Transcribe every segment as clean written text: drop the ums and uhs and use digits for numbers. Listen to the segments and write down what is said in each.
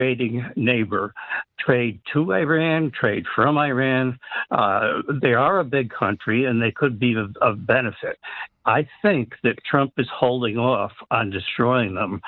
trading neighbor, trade to Iran, trade from Iran. They are a big country, and they could be of benefit. I think that Trump is holding off on destroying them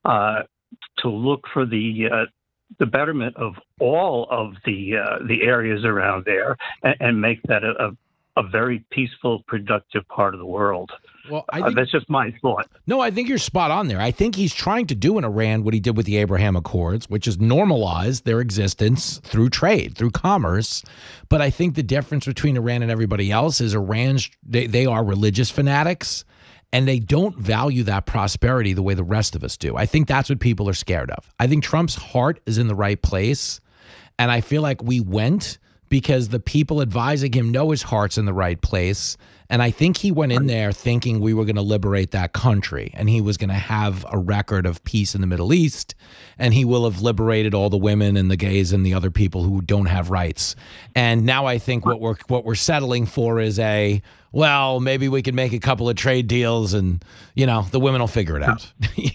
to look for the betterment of all of the areas around there, and make that a very peaceful, productive part of the world. Well, I think, that's just my thought. No, I think you're spot on there. I think he's trying to do in Iran what he did with the Abraham Accords, which is normalize their existence through trade, through commerce. But I think the difference between Iran and everybody else is they are religious fanatics, and they don't value that prosperity the way the rest of us do. I think that's what people are scared of. I think Trump's heart is in the right place, and I feel like we went because the people advising him know his heart's in the right place. And I think he went in there thinking we were going to liberate that country, and he was going to have a record of peace in the Middle East, and he will have liberated all the women and the gays and the other people who don't have rights. And now I think what we're settling for is well, maybe we can make a couple of trade deals and, the women will figure it out.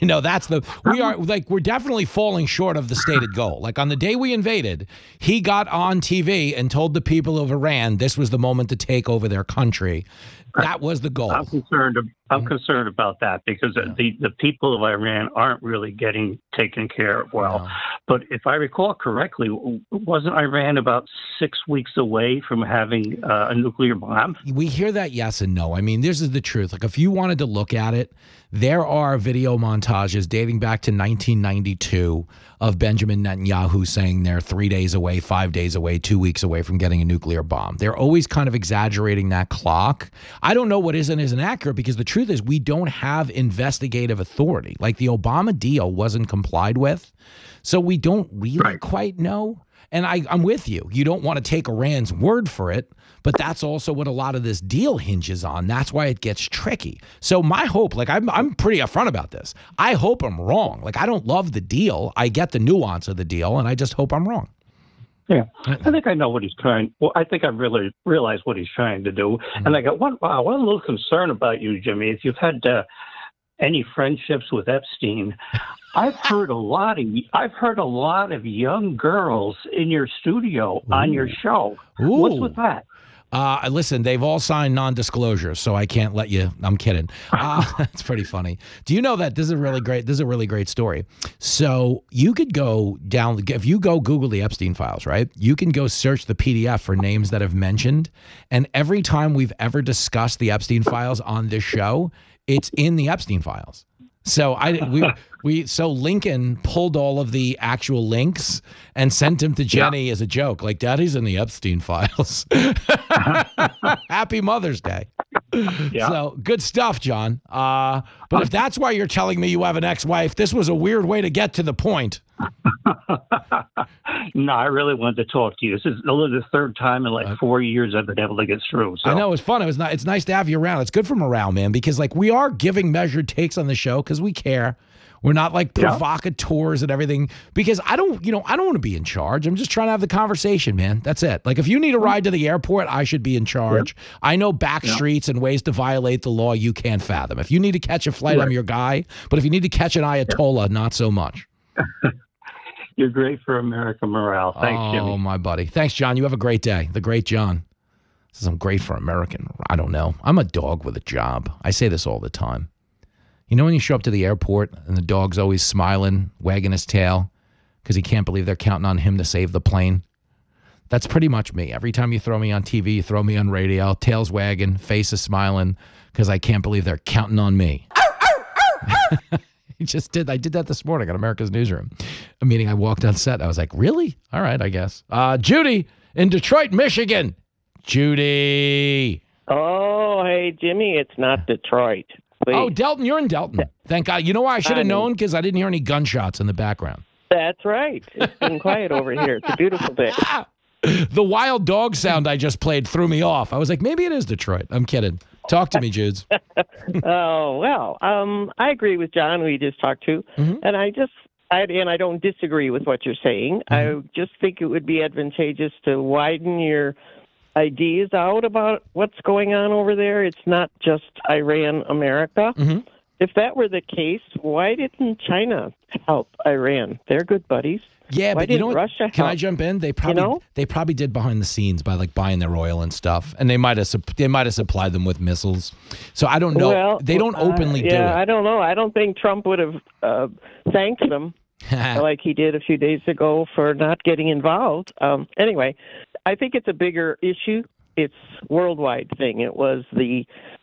We're definitely falling short of the stated goal. Like on the day we invaded, he got on TV and told the people of Iran this was the moment to take over their country. That was the goal. I'm concerned about that because the people of Iran aren't really getting taken care of well. No. But if I recall correctly, wasn't Iran about 6 weeks away from having a nuclear bomb? We hear that yes and no. I mean, this is the truth. Like, if you wanted to look at it, there are video montages dating back to 1992 of Benjamin Netanyahu saying they're 3 days away, 5 days away, 2 weeks away from getting a nuclear bomb. They're always kind of exaggerating that clock. I don't know what is and isn't accurate because the truth is we don't have investigative authority. Like the Obama deal wasn't complied with, so we don't really quite know. And I'm with you. You don't want to take Iran's word for it, but that's also what a lot of this deal hinges on. That's why it gets tricky. So my hope, like I'm pretty upfront about this. I hope I'm wrong. Like I don't love the deal. I get the nuance of the deal, and I just hope I'm wrong. Yeah, I think I know what he's trying. Well, I think I really realize what he's trying to do. Mm-hmm. And I got one little concern about you, Jimmy. If you've had any friendships with Epstein, I've heard a lot of young girls in your studio on your show. Ooh. What's with that? Listen, they've all signed non-disclosure, so I can't let you. I'm kidding. That's pretty funny. Do you know that this is a really great story? So you could go down, if you go Google the Epstein files, right? You can go search the PDF for names that have mentioned, and every time we've ever discussed the Epstein files on this show, it's in the Epstein files. So so Lincoln pulled all of the actual links and sent them to Jenny as a joke, like Daddy's in the Epstein files. Happy Mother's Day. Yeah. So good stuff, John. But if that's why you're telling me you have an ex-wife, this was a weird way to get to the point. No, I really wanted to talk to you. This is only the third time in 4 years I've been able to get through. So. I know, it was fun. It's nice to have you around. It's good for morale, man, because we are giving measured takes on the show because we care. We're not like provocateurs and everything because I don't want to be in charge. I'm just trying to have the conversation, man. That's it. Like if you need a ride to the airport, I should be in charge. Yep. I know back streets and ways to violate the law you can't fathom. If you need to catch a flight, I'm your guy. But if you need to catch an Ayatollah, not so much. You're great for American morale. Thanks, Jimmy. Oh, my buddy. Thanks, John. You have a great day. The great John. Says I'm great for American. I don't know. I'm a dog with a job. I say this all the time. You know when you show up to the airport and the dog's always smiling, wagging his tail because he can't believe they're counting on him to save the plane? That's pretty much me. Every time you throw me on TV, you throw me on radio, tail's wagging, face is smiling because I can't believe they're counting on me. I did that this morning on America's Newsroom. A meeting I walked on set. I was like, really? All right, I guess. Judy in Detroit, Michigan. Judy. Oh, hey, Jimmy, it's not Detroit. Please. Oh, Delton, you're in Delton. Thank God. You know why I should have known? Because I didn't hear any gunshots in the background. That's right. It's been quiet over here. It's a beautiful day. The wild dog sound I just played threw me off. I was like, maybe it is Detroit. I'm kidding. Talk to me, Judes. Oh, well, I agree with John, who you just talked to. Mm-hmm. And I don't disagree with what you're saying. Mm-hmm. I just think it would be advantageous to widen your ideas out about what's going on over there. It's not just Iran, America. Mm-hmm. If that were the case, why didn't China help Iran? They're good buddies. Yeah, Why but you know didn't what? Russia Can help? I jump in? They probably did behind the scenes by like buying their oil and stuff, and they might have supplied them with missiles. So I don't know. Well, they don't openly do it. I don't know. I don't think Trump would have thanked them like he did a few days ago for not getting involved. Anyway, I think it's a bigger issue. It's a worldwide thing. It was the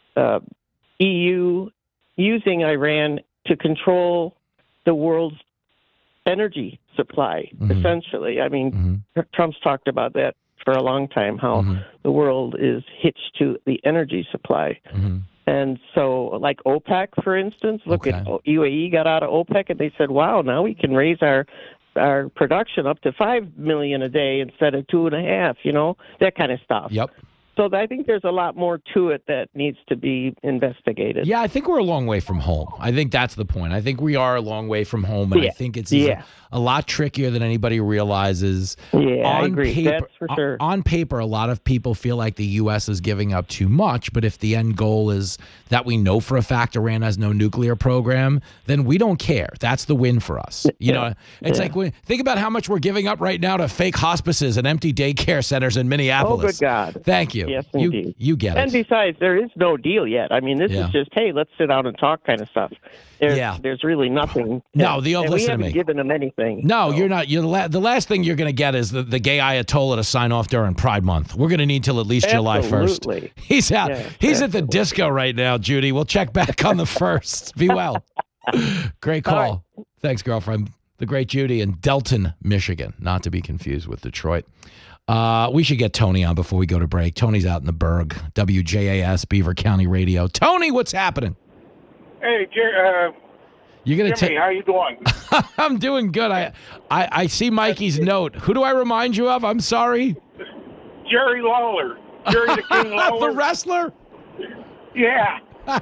EU using Iran to control the world's energy supply, essentially. I mean, Trump's talked about that for a long time, how the world is hitched to the energy supply. And so, like OPEC, for instance, look at UAE got out of OPEC, and they said, wow, now we can raise our production up to 5 million a day instead of 2.5, that kind of stuff. Yep. So I think there's a lot more to it that needs to be investigated. Yeah, I think we're a long way from home. I think that's the point. I think we are a long way from home, and I think it's a lot trickier than anybody realizes. Yeah, I agree. That's for sure. On paper, a lot of people feel like the U.S. is giving up too much, but if the end goal is that we know for a fact Iran has no nuclear program, then we don't care. That's the win for us. It's like, think about how much we're giving up right now to fake hospices and empty daycare centers in Minneapolis. Oh, good God. Thank you. Yes, indeed. You get it. And besides, there is no deal yet. I mean, this is just, hey, let's sit down and talk kind of stuff. There's really nothing. No, and listen we to haven't me. given them anything. No, you're not. The last thing you're going to get is the gay Ayatollah to sign off during Pride Month. We're going to need till at least July 1st. He's out. Yeah, He's at the disco right now, Judy. We'll check back on the 1st. Be well. Great call. Right. Thanks, girlfriend. The great Judy in Delton, Michigan, not to be confused with Detroit. We should get Tony on before we go to break. Tony's out in the Berg, WJAS, Beaver County Radio. Tony, what's happening? Hey, You're gonna Jimmy, how you doing? I'm doing good. I see Mikey's note. Who do I remind you of? I'm sorry. Jerry Lawler. Jerry the King Lawler. The wrestler? Yeah.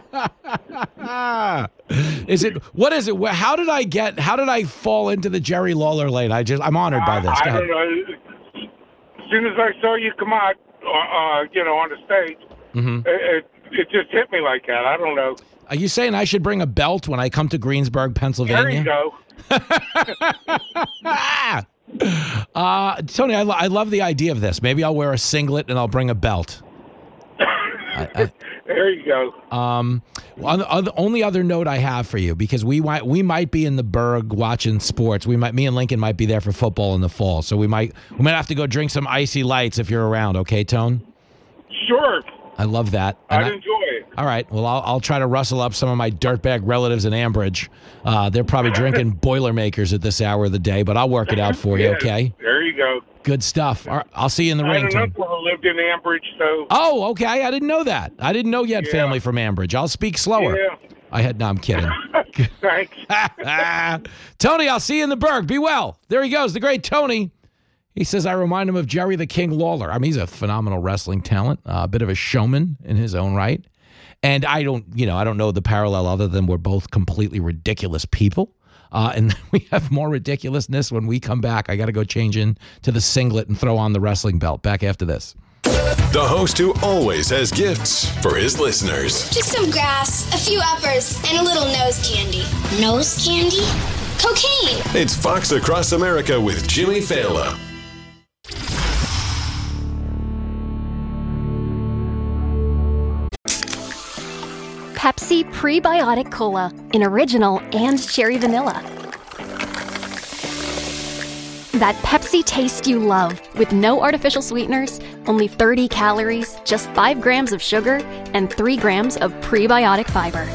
What is it? How did I fall into the Jerry Lawler lane? I'm honored by this. I don't know. As soon as I saw you come out, on the stage, it just hit me like that. I don't know. Are you saying I should bring a belt when I come to Greensburg, Pennsylvania? There you go. Tony, I love the idea of this. Maybe I'll wear a singlet and I'll bring a belt. There you go. The only other note I have for you, because we might be in the Berg watching sports. Me and Lincoln might be there for football in the fall, so we might have to go drink some icy lights if you're around. Okay, Tone? Sure. I love that. I'd enjoy it. All right. Well, I'll try to rustle up some of my dirtbag relatives in Ambridge. They're probably drinking Boilermakers at this hour of the day, but I'll work it out for you. Okay. There you go. Good stuff. All right, I'll see you in the ring. I had an uncle who lived in Ambridge, so. Oh, okay. I didn't know that. I didn't know you had family from Ambridge. I'll speak slower. Yeah. No, I'm kidding. Thanks. Tony, I'll see you in the Berg. Be well. There he goes, the great Tony. He says, I remind him of Jerry the King Lawler. I mean, he's a phenomenal wrestling talent, a bit of a showman in his own right. And I don't know the parallel other than we're both completely ridiculous people. And we have more ridiculousness when we come back. I got to go change in to the singlet and throw on the wrestling belt. Back after this. The host who always has gifts for his listeners. Just some grass, a few uppers, and a little nose candy. Nose candy? Cocaine. It's Fox Across America with Jimmy Fallon. Pepsi Prebiotic Cola in original and cherry vanilla. That Pepsi taste you love with no artificial sweeteners, only 30 calories, just 5 grams of sugar, and 3 grams of prebiotic fiber.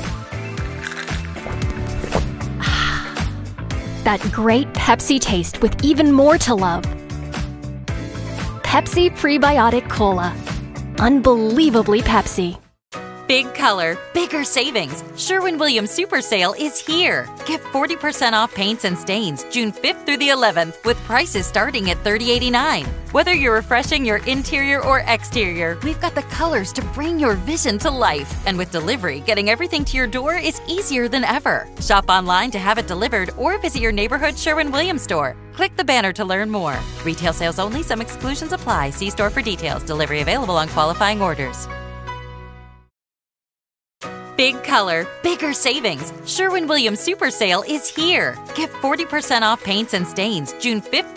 That great Pepsi taste with even more to love. Pepsi Prebiotic Cola. Unbelievably Pepsi. Big color, bigger savings. Sherwin-Williams Super Sale is here. Get 40% off paints and stains June 5th through the 11th with prices starting at $30.89. Whether you're refreshing your interior or exterior, we've got the colors to bring your vision to life. And with delivery, getting everything to your door is easier than ever. Shop online to have it delivered or visit your neighborhood Sherwin-Williams store. Click the banner to learn more. Retail sales only. Some exclusions apply. See store for details. Delivery available on qualifying orders. Big color, bigger savings. Sherwin-Williams Super Sale is here. Get 40% off paints and stains June 5th